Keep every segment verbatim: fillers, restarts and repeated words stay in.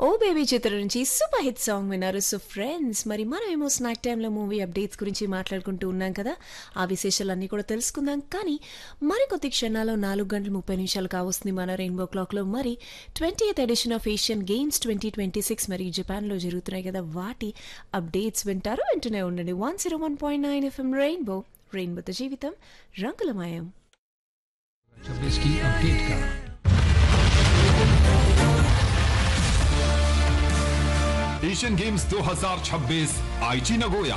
ఓ baby చిత్రం నుంచి super hit song విన్నారు. సో ఫ్రెండ్స్, మరి మనమేమో స్నాక్ టైంలో మూవీ అప్డేట్స్ గురించి మాట్లాడుకుంటూ ఉన్నాం కదా. ఆ విశేషాలన్నీ కూడా తెలుసుకుందాం. కానీ మరికొద్ది క్షణాల్లో నాలుగు గంటల ముప్పై నిమిషాలు కావస్తుంది మన రెయిన్బో క్లాక్లో. మరి twenty eighth edition of Asian games twenty twenty six మరి జపాన్లో జరుగుతున్నాయి కదా, వాటి అప్డేట్స్ వింటారు. వింటూనే ఉండండి one zero one point nine FM rainbow. రెయిన్బోతో జీవితం రంగులమయం. छब्बीस की अपडेट का एशियन गेम्स दो हज़ार छब्बीस आईची नगोया।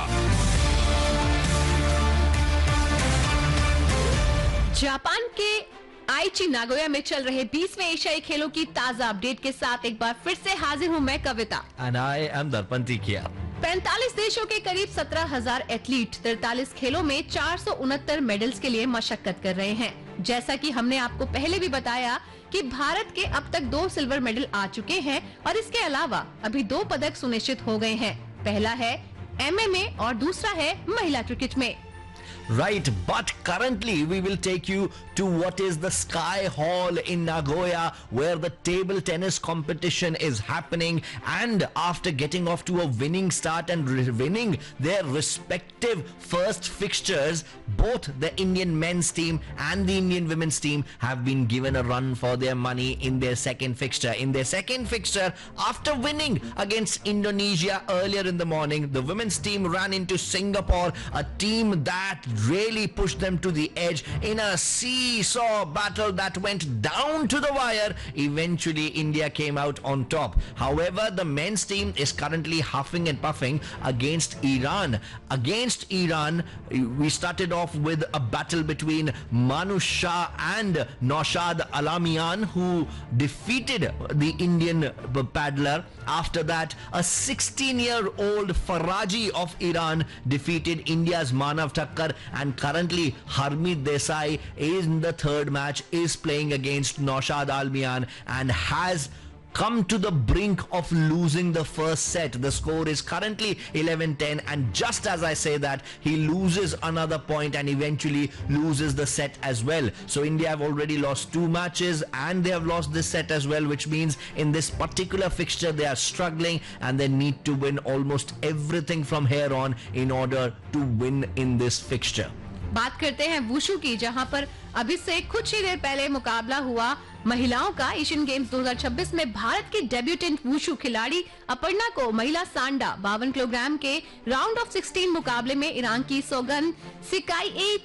जापान के आईची नागोया में चल रहे बीसवें एशियाई खेलों की ताजा अपडेट के साथ एक बार फिर से हाजिर हूं मैं कविता। And I am दर्पण किया। पैंतालीस देशों के करीब सत्रह हजार एथलीट तैतालीस खेलों में चार सौ उनहत्तर मेडल्स के लिए मशक्कत कर रहे हैं। जैसा कि हमने आपको पहले भी बताया कि भारत के अब तक दो सिल्वर मेडल आ चुके हैं और इसके अलावा अभी दो पदक सुनिश्चित हो गए हैं। पहला है एमएमए और दूसरा है महिला क्रिकेट में। Right, but currently we will take you to what is the Sky Hall in Nagoya, where the table tennis competition is happening. And after getting off to a winning start and winning their respective first fixtures, both the Indian men's team and the Indian women's team have been given a run for their money in their second fixture. In their second fixture, after winning against Indonesia earlier in the morning, the women's team ran into Singapore, a team that really pushed them to the edge in a seesaw battle that went down to the wire. Eventually India came out on top. However, the men's team is currently huffing and puffing against Iran. Against Iran, we started off with a battle between Manu Shah and Naushad Alamian, who defeated the Indian paddler. After that, a sixteen year old Faraji of Iran defeated India's Manav Thakkar, and currently Harmeet Desai is in the third match, is playing against Naushad Alamian and has come to the brink of losing the first set. The score is currently eleven ten, and just as I say that, he loses another point and eventually loses the set as well. So India have already lost two matches and they have lost this set as well, which means in this particular fixture they are struggling and they need to win almost everything from here on in order to win in this fixture. बात करते हैं wushu की, जहां पर अभी से कुछ ही देर पहले मुकाबला हुआ महिलाओं का। एशियन गेम्स दो हज़ार छब्बीस में भारत की डेब्यूटेंट वुशु खिलाड़ी अपर्णा को महिला सांडा बावन किलोग्राम के राउंड ऑफ सोलह मुकाबले में ईरान की सोगन सिकाई